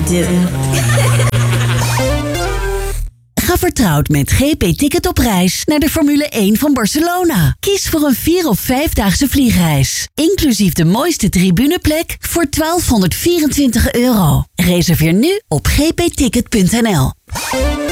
Ga vertrouwd met GP Ticket op reis naar de Formule 1 van Barcelona. Kies voor een 4- of 5-daagse vliegreis. Inclusief de mooiste tribuneplek voor €1224. Reserveer nu op gpticket.nl.